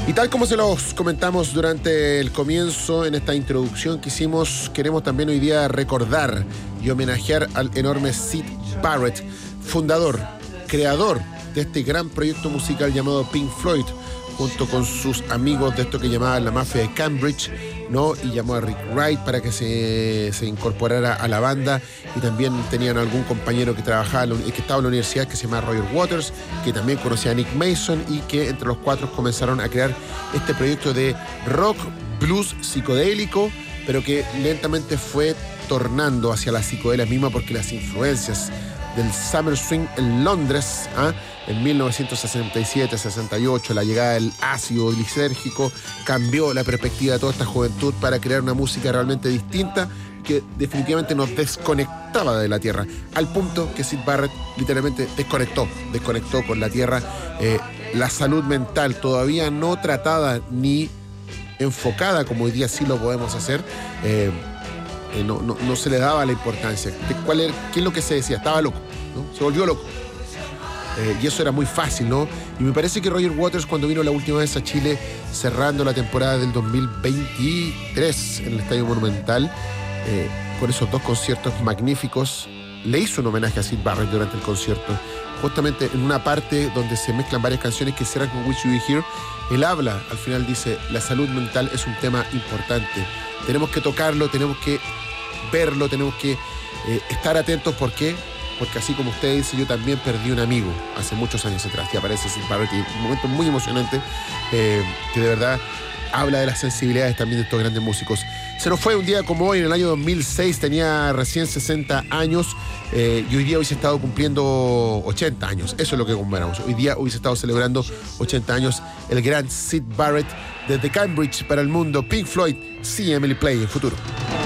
Y tal como se los comentamos durante el comienzo en esta introducción que hicimos, queremos también hoy día recordar y homenajear al enorme Syd Barrett, fundador, creador de este gran proyecto musical llamado Pink Floyd, junto con sus amigos de esto que llamaban la mafia de Cambridge, ¿no? Y llamó a Rick Wright para que se incorporara a la banda, y también tenían algún compañero que trabajaba, que estaba en la universidad, que se llama Roger Waters, que también conocía a Nick Mason, y que entre los cuatro comenzaron a crear este proyecto de rock, blues, psicodélico, pero que lentamente fue tornando hacia la psicodelia misma, porque las influencias del Summer Swing en Londres, en 1967-68, la llegada del ácido lisérgico cambió la perspectiva de toda esta juventud para crear una música realmente distinta que definitivamente nos desconectaba de la tierra, al punto que Syd Barrett literalmente desconectó con la tierra. La salud mental todavía no tratada ni enfocada como hoy día sí lo podemos hacer, no se le daba la importancia. ¿Qué es lo que se decía? Estaba loco, ¿no? Se volvió loco. Y eso era muy fácil, ¿no? Y me parece que Roger Waters, cuando vino la última vez a Chile, cerrando la temporada del 2023 en el Estadio Monumental, con esos dos conciertos magníficos, le hizo un homenaje a Syd Barrett durante el concierto. Justamente en una parte donde se mezclan varias canciones que cierran con Wish You Were Here, él habla, al final dice, la salud mental es un tema importante. Tenemos que tocarlo, tenemos que verlo, tenemos que estar atentos. ¿Por qué? Porque así como usted dice, yo también perdí un amigo hace muchos años atrás, y aparece Syd Barrett, y un momento muy emocionante que de verdad habla de las sensibilidades también de estos grandes músicos. Se nos fue un día como hoy, en el año 2006, tenía recién 60 años, y hoy día hubiese estado cumpliendo 80 años, eso es lo que conmemoramos. Hoy día hubiese estado celebrando 80 años el gran Syd Barrett, desde Cambridge para el mundo. Pink Floyd, See Emily Play en futuro.